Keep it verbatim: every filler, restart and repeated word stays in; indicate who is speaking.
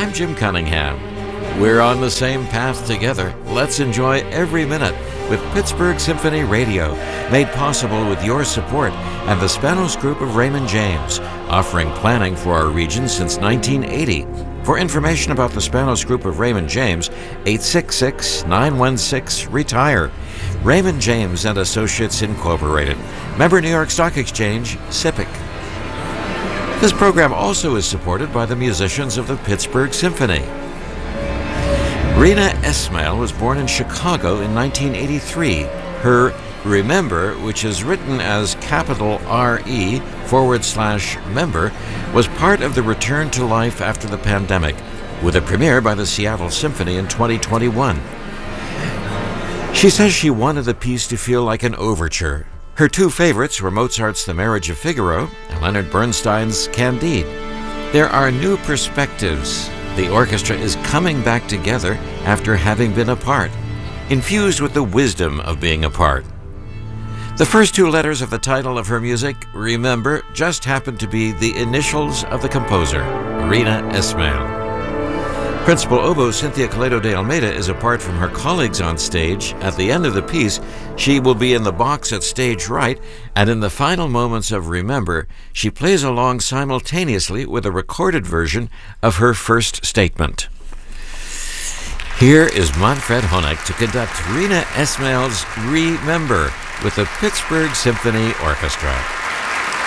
Speaker 1: I'm Jim Cunningham. We're on the same path together. Let's enjoy every minute with Pittsburgh Symphony Radio, made possible with your support and the Spanos Group of Raymond James, offering planning for our region since nineteen eighty. For information about the Spanos Group of Raymond James, eight six six, nine one six, RETIRE. Raymond James and Associates Incorporated. Member New York Stock Exchange, S I P C. This program also is supported by the musicians of the Pittsburgh Symphony. Rena Esmail was born in Chicago in nineteen eighty-three. Her Remember, which is written as capital R E forward slash member, was part of the return to life after the pandemic, with a premiere by the Seattle Symphony in twenty twenty-one. She says she wanted the piece to feel like an overture. Her two favorites were Mozart's The Marriage of Figaro and Leonard Bernstein's Candide. There are new perspectives. The orchestra is coming back together after having been apart, infused with the wisdom of being apart. The first two letters of the title of her music, Remember, just happen to be the initials of the composer, Rena Esmail. Principal oboe Cynthia Coleto de Almeida is apart from her colleagues on stage. At the end of the piece, she will be in the box at stage right, and in the final moments of Remember, she plays along simultaneously with a recorded version of her first statement. Here is Manfred Honeck to conduct Rena Esmail's Remember with the Pittsburgh Symphony Orchestra.